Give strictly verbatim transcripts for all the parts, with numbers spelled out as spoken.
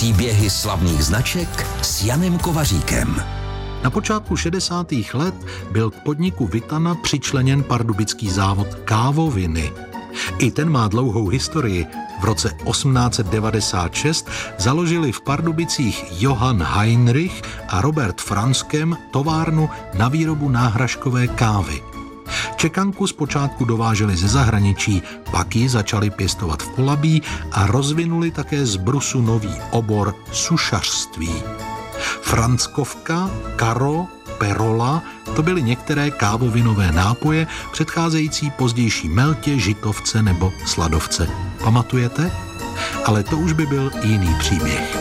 Příběhy slavných značek s Janem Kovaříkem. Na počátku šedesátých let byl k podniku Vitana přičleněn pardubický závod Kávoviny. I ten má dlouhou historii. V roce osmnáct set devadesát šest založili v Pardubicích Johann Heinrich a Robert Franskem továrnu na výrobu náhražkové kávy. Čekanku zpočátku dováželi ze zahraničí, pak ji začali pěstovat v Polabí a rozvinuli také z brusu nový obor sušařství. Franskovka, Karo, Perola, to byly některé kávovinové nápoje předcházející pozdější Meltě, Žitovce nebo Sladovce. Pamatujete? Ale to už by byl jiný příběh.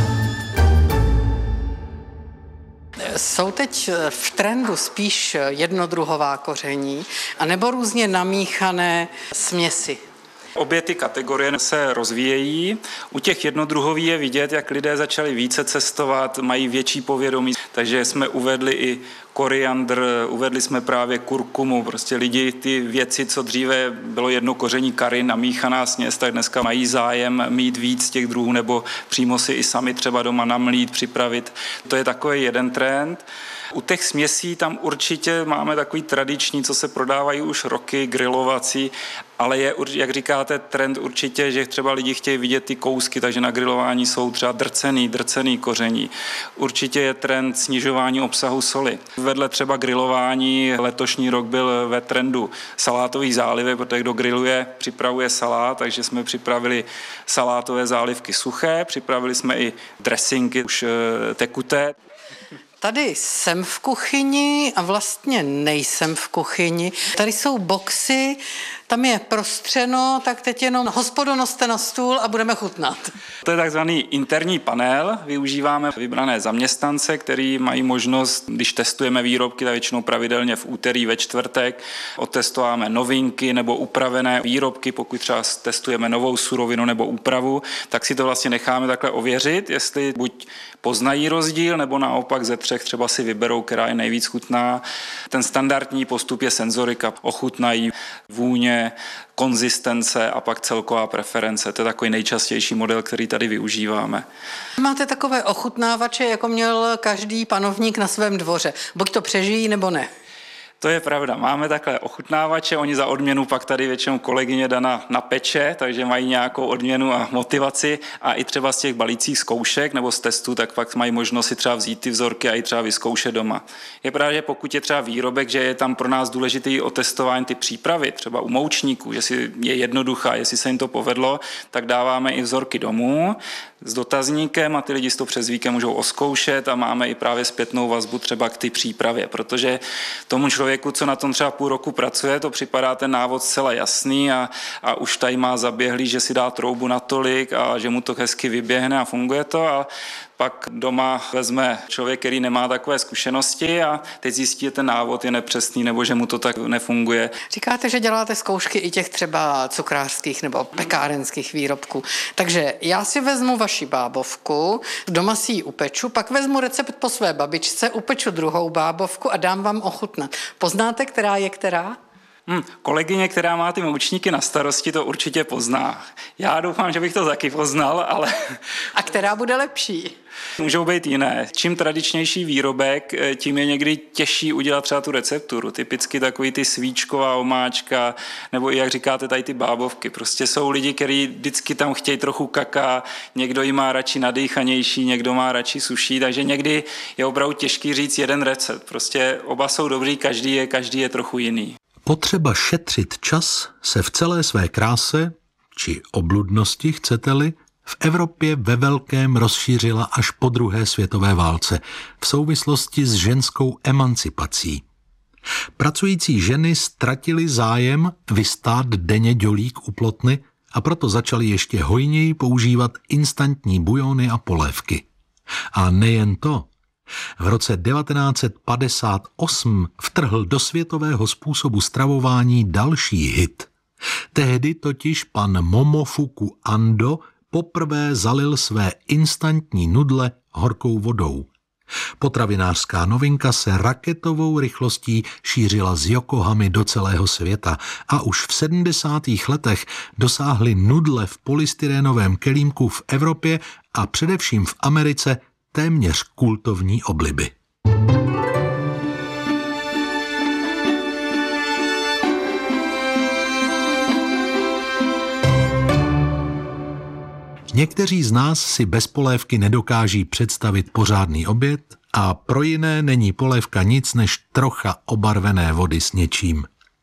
Jsou teď v trendu spíš jednodruhová koření anebo různě namíchané směsi? Obě ty kategorie se rozvíjejí. U těch jednodruhových je vidět, jak lidé začali více cestovat, mají větší povědomí. Takže jsme uvedli i koriandr, uvedli jsme právě kurkumu. Prostě lidi ty věci, co dříve bylo jedno koření curry, namíchaná směs, tak dneska mají zájem mít víc těch druhů nebo přímo si i sami třeba doma namlít, připravit. To je takový jeden trend. U těch směsí tam určitě máme takový tradiční, co se prodávají už roky, grilovací, ale je, jak říkáte, trend určitě, že třeba lidi chtějí vidět ty kousky, takže na grilování jsou třeba drcený, drcený koření. Určitě je trend snižování obsahu soli. Vedle třeba grilování letošní rok byl ve trendu salátových zálivek, protože kdo griluje, připravuje salát, takže jsme připravili salátové zálivky suché, připravili jsme i dressingy už tekuté. Tady jsem v kuchyni a vlastně nejsem v kuchyni. Tady jsou boxy, tam je prostřeno, tak teď jenom hospodo noste na stůl a budeme chutnat. To je takzvaný interní panel. Využíváme vybrané zaměstnance, který mají možnost, když testujeme výrobky, tak většinou pravidelně v úterý, ve čtvrtek, otestováme novinky nebo upravené výrobky, pokud třeba testujeme novou surovinu nebo úpravu, tak si to vlastně necháme takhle ověřit, jestli buď poznají rozdíl, nebo naopak ze třech třeba si vyberou, která je nejvíc chutná. Ten standardní postup je senzorika. Ochutnají vůně, konzistence a pak celková preference. To je takový nejčastější model, který tady využíváme. Máte takové ochutnávače, jako měl každý panovník na svém dvoře. Buď to přežijí, nebo ne. To je pravda. Máme takhle ochutnávače, oni za odměnu pak tady většinou kolegyně Dana napeče, takže mají nějakou odměnu a motivaci a i třeba z těch balících zkoušek nebo z testů, tak pak mají možnost si třeba vzít ty vzorky a i třeba vyzkoušet doma. Je pravda, že pokud je třeba výrobek, že je tam pro nás důležitý otestování ty přípravy, třeba u moučníků, jestli je jednoduchá, jestli se jim to povedlo, tak dáváme i vzorky domů s dotazníkem a ty lidi si to přes víkend můžou oskoušet a máme i právě zpětnou vazbu třeba k ty přípravě, protože tomu člověku, co na tom třeba půl roku pracuje, to připadá ten návod zcela jasný a, a už tady má zaběhlý, že si dá troubu natolik a že mu to hezky vyběhne a funguje to a pak doma vezme člověk, který nemá takové zkušenosti a teď zjistí, že ten návod je nepřesný nebo že mu to tak nefunguje. Říkáte, že děláte zkoušky i těch třeba cukrářských nebo pekárenských výrobků. Takže já si vezmu vaši bábovku, doma si ji upeču, pak vezmu recept po své babičce, upeču druhou bábovku a dám vám ochutnat. Poznáte, která je která? Hmm, kolegyně, která má ty moučníky na starosti, to určitě pozná. Já doufám, že bych to taky poznal, ale... A která bude lepší? Můžou být jiné. Čím tradičnější výrobek, tím je někdy těžší udělat třeba tu recepturu. Typicky takový ty svíčková omáčka, nebo i jak říkáte, tady ty bábovky. Prostě jsou lidi, kteří vždycky tam chtějí trochu kaká, někdo ji má radši nadýchanější, někdo má radši suší, takže někdy je opravdu těžký říct jeden recept. Prostě oba jsou dobrý, každý je, každý je trochu jiný. Potřeba šetřit čas se v celé své kráse, či obludnosti, chcete-li, v Evropě ve velkém rozšířila až po druhé světové válce v souvislosti s ženskou emancipací. Pracující ženy ztratily zájem vystát denně dělík u plotny a proto začaly ještě hojněji používat instantní bujony a polévky. A nejen to. V roce devatenáct set padesát osm vtrhl do světového způsobu stravování další hit. Tehdy totiž pan Momofuku Ando poprvé zalil své instantní nudle horkou vodou. Potravinářská novinka se raketovou rychlostí šířila z Yokohamy do celého světa a už v sedmdesátých letech dosáhly nudle v polystyrénovém kelímku v Evropě a především v Americe téměř kultovní obliby. Někteří z nás si bez polévky nedokáží představit pořádný oběd a pro jiné není polévka nic než trocha obarvené vody s něčím.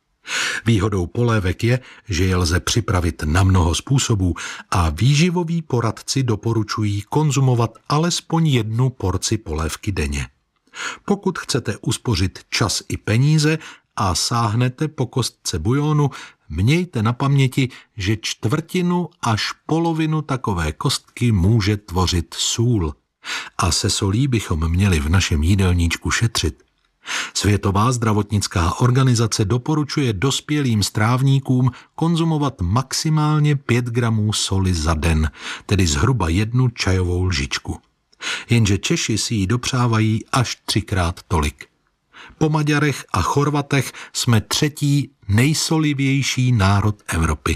Výhodou polévek je, že je lze připravit na mnoho způsobů a výživoví poradci doporučují konzumovat alespoň jednu porci polévky denně. Pokud chcete uspořit čas i peníze a sáhnete po kostce bujonu, mějte na paměti, že čtvrtinu až polovinu takové kostky může tvořit sůl. A se solí bychom měli v našem jídelníčku šetřit. Světová zdravotnická organizace doporučuje dospělým strávníkům konzumovat maximálně pět gramů soli za den, tedy zhruba jednu čajovou lžičku. Jenže Češi si ji dopřávají až třikrát tolik. Po Maďarech a Chorvatech jsme třetí nejsolivější národ Evropy.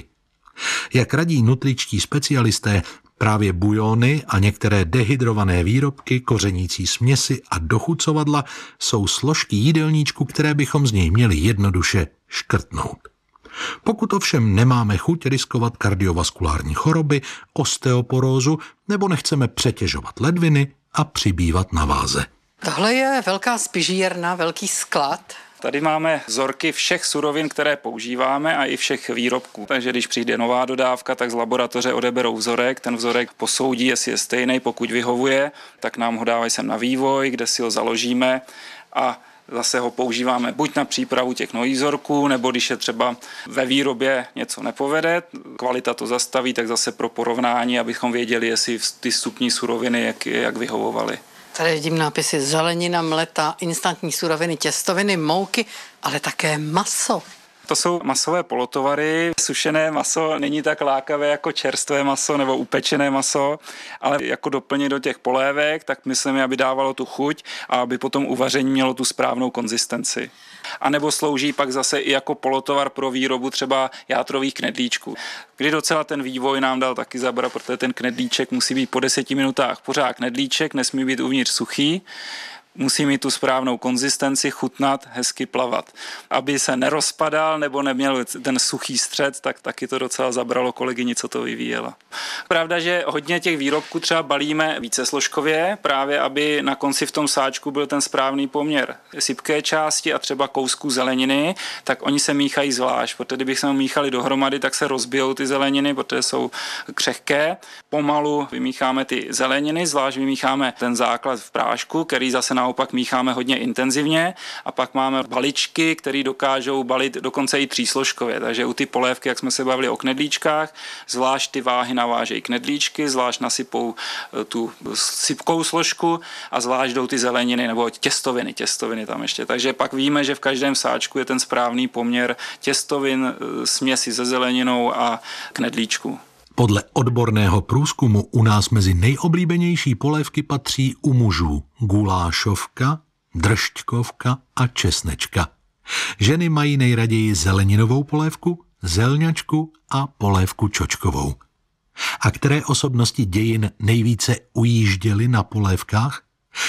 Jak radí nutričtí specialisté, právě bujony a některé dehydrované výrobky, kořenící směsi a dochucovadla jsou složky jídelníčku, které bychom z něj měli jednoduše škrtnout. Pokud ovšem nemáme chuť riskovat kardiovaskulární choroby, osteoporózu nebo nechceme přetěžovat ledviny a přibývat na váze. Tohle je velká spižírna, velký sklad. Tady máme vzorky všech surovin, které používáme a i všech výrobků. Takže když přijde nová dodávka, tak z laboratoře odeberou vzorek, ten vzorek posoudí, jestli je stejný, pokud vyhovuje, tak nám ho dávají sem na vývoj, kde si ho založíme a zase ho používáme buď na přípravu těch nových vzorků, nebo když je třeba ve výrobě něco nepovede, kvalita to zastaví, tak zase pro porovnání, abychom věděli, jestli ty vstupní suroviny jak, jak vyhovovaly. Tady vidím nápisy zelenina, mleta, instantní suroviny, těstoviny, mouky, ale také maso. To jsou masové polotovary. Sušené maso není tak lákavé jako čerstvé maso nebo upečené maso, ale jako doplněk do těch polévek, tak myslím, aby dávalo tu chuť a aby potom uvaření mělo tu správnou konzistenci. A nebo slouží pak zase i jako polotovar pro výrobu třeba játrových knedlíčků. Kdy docela ten vývoj nám dal taky zabrat, protože ten knedlíček musí být po deseti minutách pořád knedlíček, nesmí být uvnitř suchý. Musí mít tu správnou konzistenci, chutnat, hezky plavat. Aby se nerozpadal nebo neměl ten suchý střed, tak taky to docela zabralo kolegyni, co to vyvíjela. Pravda, že hodně těch výrobků třeba balíme vícesložkově, právě aby na konci v tom sáčku byl ten správný poměr sypké části a třeba kousků zeleniny, tak oni se míchají zvlášť, protože kdybych se míchali dohromady, tak se rozbijou ty zeleniny, protože jsou křehké. Pomalu vymícháme ty zeleniny, zvlášť vymícháme ten základ v prášku, který zase na naopak mícháme hodně intenzivně a pak máme baličky, které dokážou balit dokonce i třísložkově. Takže u ty polévky, jak jsme se bavili o knedlíčkách, zvlášť ty váhy navážejí knedlíčky, zvlášť nasypou tu sypkou složku a zvlášť jdou ty zeleniny nebo těstoviny, těstoviny tam ještě. Takže pak víme, že v každém sáčku je ten správný poměr těstovin, směsi se zeleninou a knedlíčku. Podle odborného průzkumu u nás mezi nejoblíbenější polévky patří u mužů gulášovka, dršťkovka a česnečka. Ženy mají nejraději zeleninovou polévku, zelňačku a polévku čočkovou. A které osobnosti dějin nejvíce ujížděly na polévkách?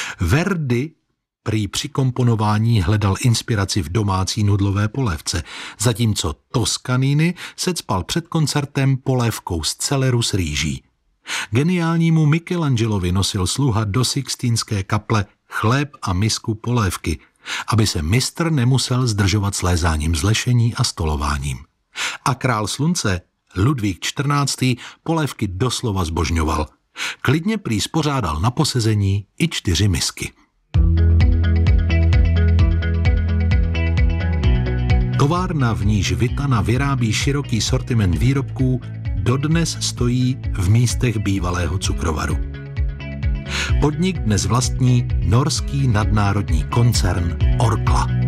Verdi prý při komponování hledal inspiraci v domácí nudlové polévce, zatímco Toscanini se cpal před koncertem polévkou z celeru s rýží. Geniálnímu Michelangelovi nosil sluha do Sixtínské kaple chléb a misku polévky, aby se mistr nemusel zdržovat slézáním z lešení a stolováním. A král slunce Ludvík čtrnáctý polévky doslova zbožňoval. Klidně prý spořádal na posezení i čtyři misky. Továrna, v níž Vitana vyrábí široký sortiment výrobků, dodnes stojí v místech bývalého cukrovaru. Podnik dnes vlastní norský nadnárodní koncern Orkla.